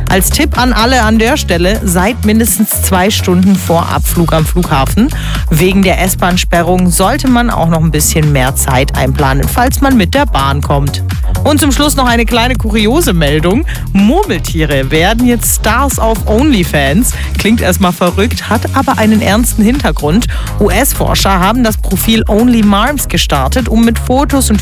Als Tipp an alle an der Stelle, seid mindestens 2 Stunden vor Abflug am Flughafen. Wegen der S-Bahn-Sperrung sollte man auch noch ein bisschen mehr Zeit einplanen, falls man mit der Bahn kommt. Und zum Schluss noch eine kleine kuriose Meldung. Murmeltiere werden jetzt Stars auf OnlyFans. Klingt erstmal verrückt, hat aber einen ernsten Hintergrund. US-Forscher haben das Profil Only Marms gestartet, um mit Fotos und